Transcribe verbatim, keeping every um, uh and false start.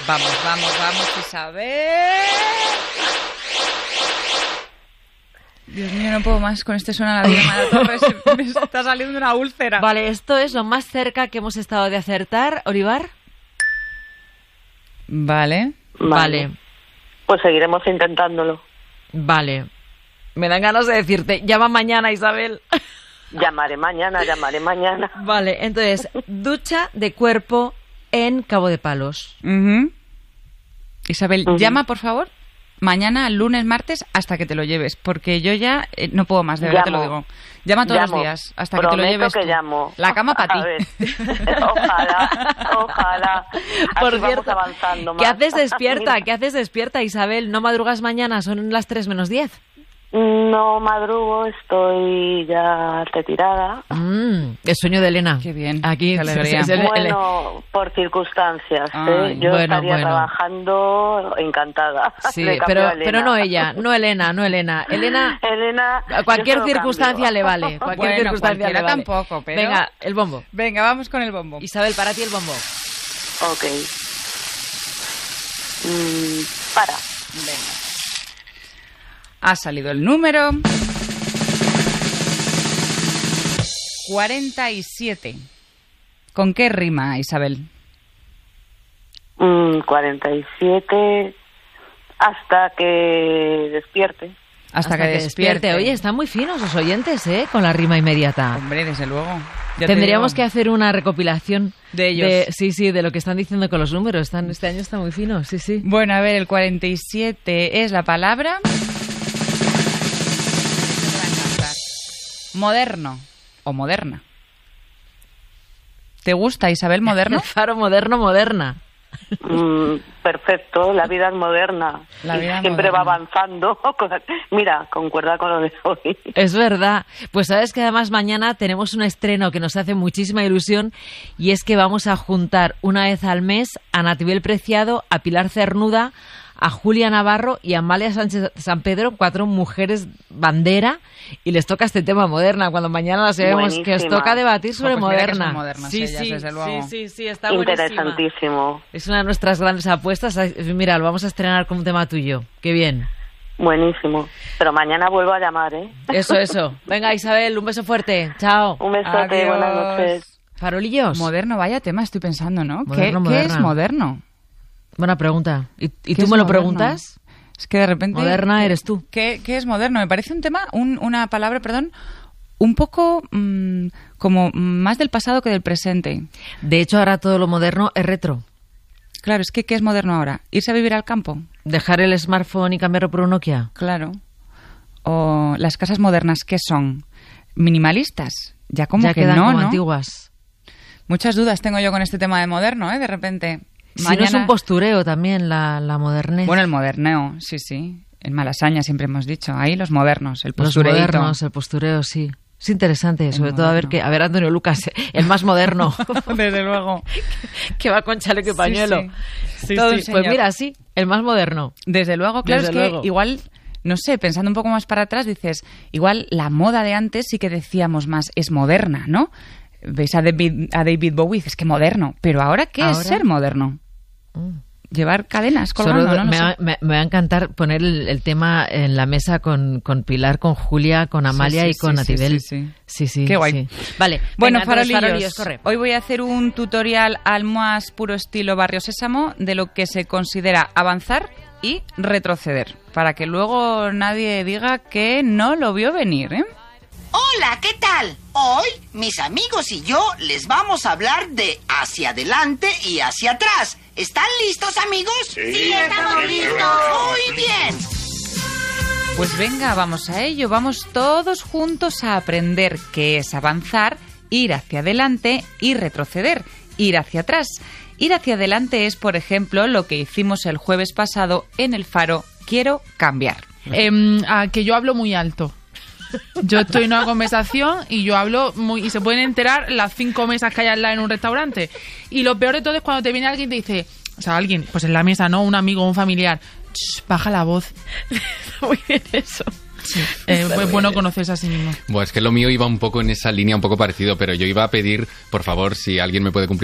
Vamos, vamos, vamos, Isabel. Dios mío, no puedo más con este suena la vida. Mara Torres, me está saliendo una úlcera. Vale, esto es lo más cerca que hemos estado de acertar, Olivar. Vale. Vale. Vale. Pues seguiremos intentándolo. Vale. Me dan ganas de decirte, llama mañana, Isabel. Llamaré mañana, llamaré mañana. Vale, entonces, ducha de cuerpo en Cabo de Palos. Uh-huh. Isabel, uh-huh. llama, por favor, mañana, lunes, martes, hasta que te lo lleves, porque yo ya eh, no puedo más, de verdad llamo. te lo digo. Llama todos llamo. los días, hasta Prometo que te lo lleves que tú. llamo. La cama para ti. A ver. Ojalá, ojalala. Por Así cierto, vamos avanzando más. ¿qué haces despierta? ¿Qué haces despierta, Isabel? ¿No madrugas mañana? Son las tres menos diez. No madrugo, estoy ya retirada. Mm, el sueño de Elena. Qué bien, Aquí, qué alegría. es el- Bueno, por circunstancias. Ay, ¿eh? Yo bueno, estaría bueno. trabajando encantada. Sí, Le cambio pero, a Elena. pero no ella, no Elena, no Elena. Elena, Elena, a cualquier yo se lo circunstancia cambio. le vale. Cualquier Bueno, circunstancia le cualquiera vale. tampoco, pero- Venga, el bombo. Venga, vamos con el bombo. Isabel, para ti el bombo. Ok. Mm, para. Venga. Ha salido el número cuarenta y siete. ¿Con qué rima, Isabel? Mm, cuarenta y siete hasta que despierte. Hasta, que, despierte. Oye, están muy finos los oyentes, ¿eh? Con la rima inmediata. Hombre, desde luego. Ya te Tendríamos digo. que hacer una recopilación De ellos. sí, sí, de lo que están diciendo con los números. Están, este año está muy fino, sí, sí. Bueno, a ver, el cuarenta y siete es la palabra... Moderno o moderna. ¿Te gusta, Isabel, moderno? Faro moderno, moderna. Mm, perfecto, la vida es moderna. La y vida siempre moderna. va avanzando. Mira, concuerda con lo de hoy. Es verdad. Pues sabes que además mañana tenemos un estreno que nos hace muchísima ilusión y es que vamos a juntar una vez al mes a Natibel Preciado, a Pilar Cernuda, a Julia Navarro y a Amalia Sánchez San Pedro, cuatro mujeres bandera, y les toca este tema moderna, cuando mañana las vemos que os Buenísima. toca debatir sobre Pues mira que moderna. son modernas sí, ellas, sí, desde luego. sí, sí, sí, está buenísima. Interesantísimo. Es una de nuestras grandes apuestas. Mira, lo vamos a estrenar con un tema tuyo. Qué bien. Buenísimo. Pero mañana vuelvo a llamar, ¿eh? Eso, eso. Venga, Isabel, un beso fuerte. Chao. Un besote, Adiós. buenas noches. Farolillos. Moderno, vaya tema, estoy pensando, ¿no? Moderno, ¿Qué, ¿qué moderna. es moderno? Buena pregunta. ¿Y, y ¿Qué tú es me lo moderno? preguntas? Es que de repente... Moderna eres tú. ¿Qué, qué es moderno? Me parece un tema, un, una palabra, perdón, un poco mmm, como más del pasado que del presente. De hecho, ahora todo lo moderno es retro. Claro, es que ¿qué es moderno ahora? ¿Irse a vivir al campo? Dejar el smartphone y cambiarlo por un Nokia. Claro. O las casas modernas, ¿qué son? ¿Minimalistas? Ya como ya que quedan no, como ¿no? antiguas. Muchas dudas tengo yo con este tema de moderno, ¿eh? De repente. Si Mañana... no es un postureo también la, la modernez. Bueno, el moderneo, sí, sí. En Malasaña siempre hemos dicho. Ahí los modernos, el Los postureito. modernos, el postureo, sí. Es interesante, El sobre todo a ver moderno. que a ver Antonio Lucas, el más moderno. Desde luego. Que va con chaleco y Sí, pañuelo. sí. Sí, Todo sí. un señor. Pues mira, sí, el más moderno. Desde luego, claro, Desde es que luego. igual, no sé, pensando un poco más para atrás, dices, igual la moda de antes sí que decíamos más, es moderna, ¿no? Ves a David, a David Bowie, es que moderno. Pero ahora, ¿qué ¿Ahora? es ser moderno? Mm. Llevar cadenas colgando, Solo ¿no? No me, sé. va, me- me va a encantar poner el, el tema en la mesa con, con Pilar, con Julia, con Amalia Sí, sí, y con sí, sí, Natibel. sí, sí. sí, sí, Qué guay. sí. Vale, Bueno, venga, entonces, farolillos, corre. hoy voy a hacer un tutorial al más puro estilo Barrio Sésamo de lo que se considera avanzar y retroceder, para que luego nadie diga que no lo vio venir, ¿eh? Hola, ¿qué tal? Hoy mis amigos y yo les vamos a hablar de hacia adelante y hacia atrás. ¿Están listos, amigos? Sí, estamos listos. Muy bien. Pues venga, vamos a ello, vamos todos juntos a aprender qué es avanzar, ir hacia adelante y retroceder, ir hacia atrás. Ir hacia adelante es, por ejemplo, lo que hicimos el jueves pasado en el Faro Quiero Cambiar. Eh, a que yo hablo muy alto. Yo estoy en una conversación y yo hablo muy... Y se pueden enterar las cinco mesas que hay al lado en un restaurante. Y lo peor de todo es cuando te viene alguien y te dice... O sea, alguien, pues en la mesa, ¿no? Un amigo, un familiar. Shh, baja la voz. Muy bien eso. Sí. Eh, es bueno conocerse a sí mismo. Bueno, es que lo mío iba un poco en esa línea, un poco parecido, pero yo iba a pedir, por favor, si alguien me puede cumplir